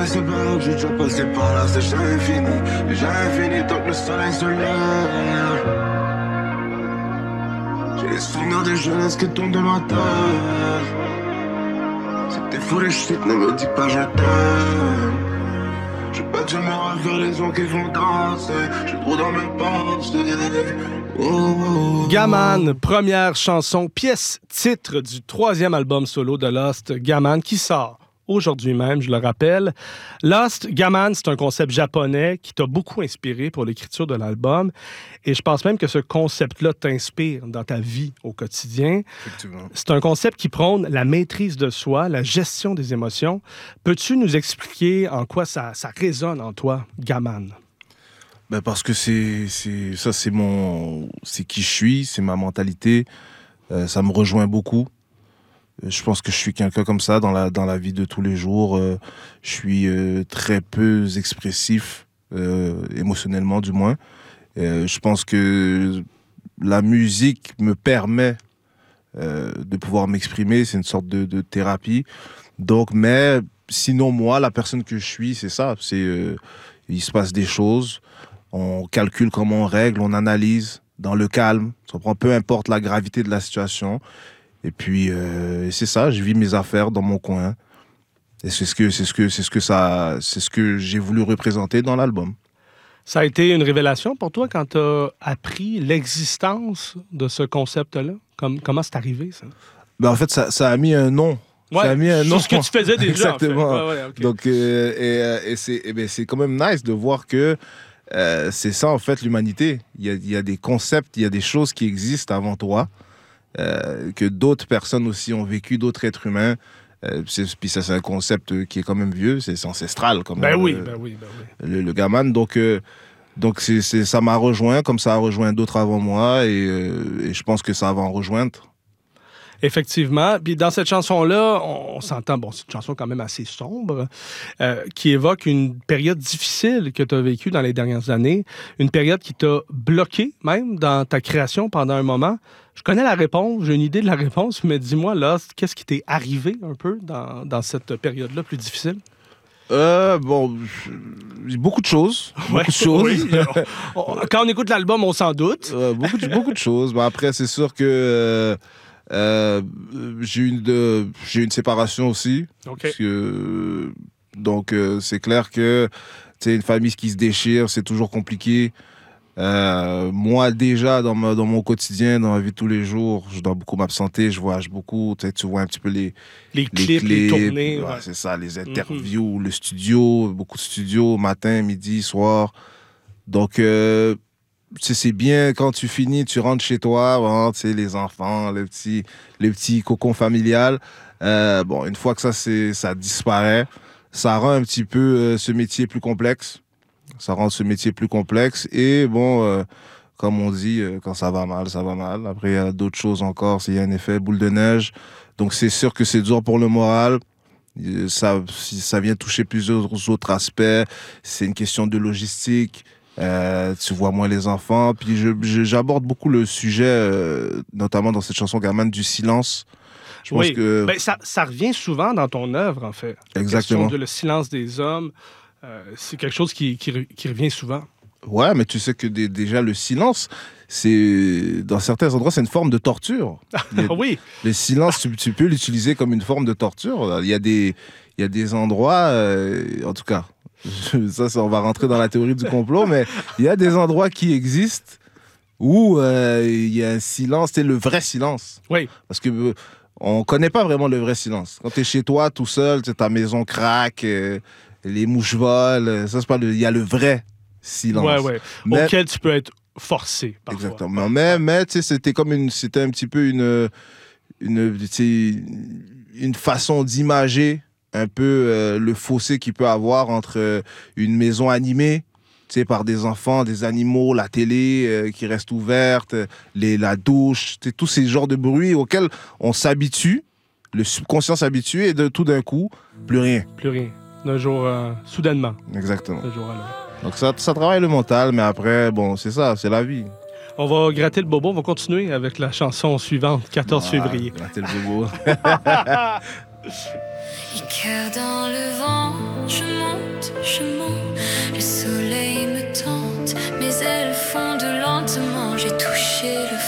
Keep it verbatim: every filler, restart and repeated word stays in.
c'est pas que j'ai déjà passé par là, c'est jamais fini. C'est jamais fini tant que le soleil se lève. J'ai les souvenirs des jeunesses qui tombent de ma tête. C'était fou les shit, ne me dis pas je t'aime. J'ai pas dû me refaire les gens qui vont danser. J'ai trop dans mes pensées. Oh, oh, oh. Gaman, première chanson, pièce titre du troisième album solo de Lost, Gaman, qui sort aujourd'hui même, je le rappelle. Lost, Gaman, c'est un concept japonais qui t'a beaucoup inspiré pour l'écriture de l'album. Et je pense même que ce concept-là t'inspire dans ta vie au quotidien. Effectivement. C'est un concept qui prône la maîtrise de soi, la gestion des émotions. Peux-tu nous expliquer en quoi ça, ça résonne en toi, Gaman? Ben parce que c'est, c'est, ça, c'est mon, c'est qui je suis, c'est ma mentalité. Euh, ça me rejoint beaucoup. Je pense que je suis quelqu'un comme ça dans la, dans la vie de tous les jours. Euh, je suis euh, très peu expressif, euh, émotionnellement du moins. Euh, je pense que la musique me permet euh, de pouvoir m'exprimer. C'est une sorte de, de thérapie. Donc, mais sinon, moi, la personne que je suis, c'est ça. C'est, euh, il se passe des choses. On calcule comment on règle, on analyse dans le calme. Ça prend peu importe la gravité de la situation. Et puis, euh, c'est ça, je vis mes affaires dans mon coin. Et c'est ce que, c'est ce que, c'est ce que ça, c'est ce que j'ai voulu représenter dans l'album. Ça a été une révélation pour toi quand tu as appris l'existence de ce concept-là? Comme, comment c'est arrivé, ça? Ben, en fait, ça, ça a mis un nom. Ouais, ça a mis un nom. c'est ce que tu faisais déjà, Exactement. en fait. Ouais, ouais, okay. Donc, euh, et, euh, et, c'est, et ben, c'est quand même nice de voir que euh, c'est ça, en fait, l'humanité. Il y a, il y a des concepts, il y a des choses qui existent avant toi. Euh, que d'autres personnes aussi ont vécu, d'autres êtres humains. Euh, c'est, puis ça, c'est un concept qui est quand même vieux, c'est, c'est ancestral. Comme ben, euh, oui, ben oui, ben oui. Le, le Gaman. Donc, euh, donc c'est, c'est, ça m'a rejoint, comme ça a rejoint d'autres avant moi, et, euh, et je pense que ça va en rejoindre. Effectivement. Puis dans cette chanson-là, on, on s'entend, bon, c'est une chanson quand même assez sombre, euh, qui évoque une période difficile que tu as vécue dans les dernières années, une période qui t'a bloqué même dans ta création pendant un moment. Je connais la réponse, j'ai une idée de la réponse, mais dis-moi, là, qu'est-ce qui t'est arrivé un peu dans, dans cette période-là plus difficile? Euh, bon, beaucoup de choses. Beaucoup ouais, de choses. Oui. on, quand on écoute l'album, on s'en doute. Euh, beaucoup, de, beaucoup de choses. Bon, après, c'est sûr que euh, euh, j'ai, eu une de, j'ai eu une séparation aussi. Okay. Parce que, donc, euh, c'est clair que une famille qui se déchire, c'est toujours compliqué. Euh, moi, déjà, dans, ma, dans mon quotidien, dans ma vie de tous les jours, je dois beaucoup m'absenter, je voyage beaucoup. Tu vois un petit peu les, les, les clips, clips, les tournées. Ouais, ouais. C'est ça, les interviews, mm-hmm. le studio, beaucoup de studios, matin, midi, soir. Donc, euh, c'est bien quand tu finis, tu rentres chez toi, bon, les enfants, le petit, le petit cocon familial. Euh, bon, une fois que ça, c'est, ça disparaît, ça rend un petit peu euh, ce métier plus complexe. Ça rend ce métier plus complexe. Et bon, euh, comme on dit, euh, quand ça va mal, ça va mal. Après, il y a d'autres choses encore. Il y a un effet boule de neige. Donc, c'est sûr que c'est dur pour le moral. Ça, ça vient toucher plusieurs autres aspects. C'est une question de logistique. Euh, tu vois moins les enfants. Puis, je, je, j'aborde beaucoup le sujet, euh, notamment dans cette chanson Gaman, du silence. Je oui, pense que... ben, ça, ça revient souvent dans ton œuvre, en fait. Exactement. La question de le silence des hommes. Euh, c'est quelque chose qui, qui, qui revient souvent. Ouais, mais tu sais que d- déjà, le silence, c'est dans certains endroits, c'est une forme de torture. Les, oui. Le silence, tu, tu peux l'utiliser comme une forme de torture. Il y a des, il y a des endroits, euh, en tout cas, ça, ça, on va rentrer dans la théorie du complot, mais il y a des endroits qui existent où euh, il y a un silence, c'est le vrai silence. Oui. Parce que... Euh, on connaît pas vraiment le vrai silence. Quand tu es chez toi, tout seul, ta maison craque, euh, les mouches volent, ça c'est pas le... il y a le vrai silence. Ouais, ouais. Mais... auquel tu peux être forcé parfois. Exactement. Mais, mais tu sais, c'était comme une, c'était un petit peu une, une, une façon d'imager un peu euh, le fossé qu'il peut avoir entre euh, une maison animée, tu sais, par des enfants, des animaux, la télé euh, qui reste ouverte, les, la douche, tous ces genres de bruits auxquels on s'habitue, le subconscient s'habitue et de tout d'un coup, plus rien. Plus rien. D'un jour, euh, soudainement. Exactement. D'un jour à l'autre. Donc ça, ça travaille le mental, mais après, bon, c'est ça, c'est la vie. On va gratter le bobo, on va continuer avec la chanson suivante, quatorze février. Gratter le bobo. Cœur dans le vent, je monte fonde lentement, j'ai touché le